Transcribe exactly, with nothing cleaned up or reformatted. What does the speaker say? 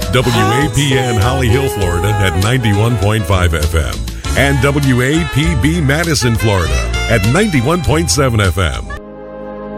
W A P N Holly Hill, Florida at ninety-one point five F M and W A P B Madison, Florida at ninety-one point seven F M.